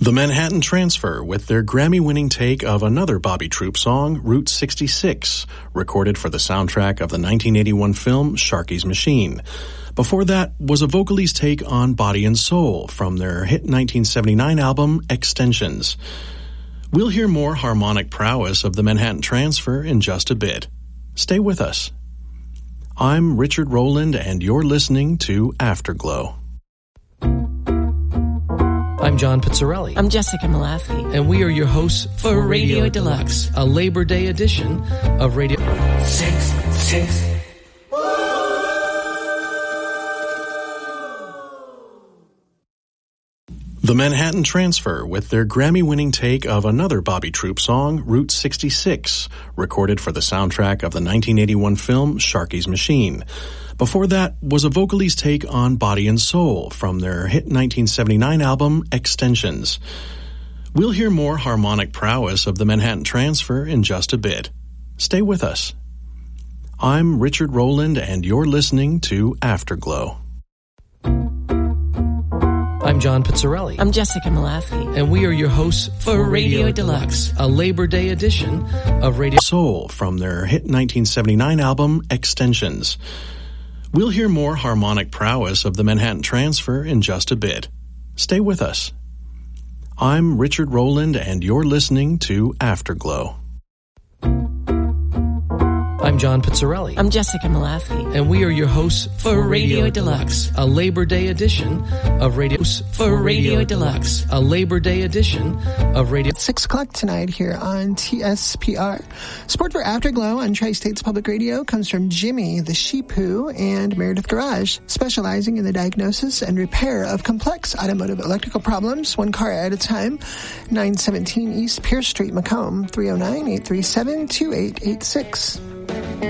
The Manhattan Transfer with their Grammy-winning take of another Bobby Troup song, Route 66, recorded for the soundtrack of the 1981 film Sharky's Machine. Before that was a Vocalese take on Body and Soul from their hit 1979 album Extensions. We'll hear more harmonic prowess of the Manhattan Transfer in just a bit. Stay with us. I'm Richard Rowland, and you're listening to Afterglow. I'm John Pizzarelli. I'm Jessica Malafi. And we are your hosts for Radio Deluxe, a Labor Day edition of Radio 6. The Manhattan Transfer with their Grammy-winning take of another Bobby Troup song, Route 66, recorded for the soundtrack of the 1981 film Sharky's Machine. Before that was a Vocalese take on Body and Soul from their hit 1979 album Extensions. We'll hear more harmonic prowess of the Manhattan Transfer in just a bit. Stay with us. I'm Richard Rowland, and you're listening to Afterglow. I'm John Pizzarelli. I'm Jessica Malafi. And we are your hosts for Radio Deluxe, a Labor Day edition of Radio Soul from their hit 1979 album Extensions. We'll hear more harmonic prowess of the Manhattan Transfer in just a bit. Stay with us. I'm Richard Rowland, and you're listening to Afterglow. I'm John Pizzarelli. I'm Jessica Malafi. And we are your hosts for Radio Deluxe, a Labor Day edition of Radio Deluxe, a Labor Day edition of Radio. 6 o'clock tonight here on TSPR. Support for Afterglow on Tri-States Public Radio comes from Jimmy the Sheep Who and Meredith Garage, specializing in the diagnosis and repair of complex automotive electrical problems, one car at a time. 917 East Pierce Street, Macomb, 309-837-2886.